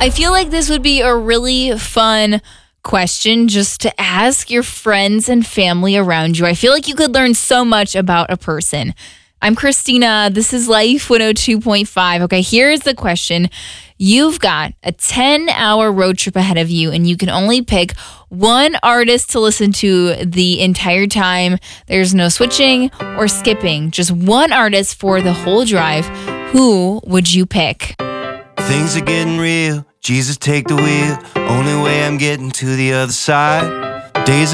I feel like this would be a really fun question just to ask your friends and family around you. I feel like you could learn so much about a person. I'm Christina. This is Life 102.5. Okay, here's the question. You've got a 10-hour road trip ahead of you, and you can only pick one artist to listen to the entire time. There's no switching or skipping, just one artist for the whole drive. Who would you pick? Things are getting real. Jesus, take the wheel. Only way I'm getting to the other side. Days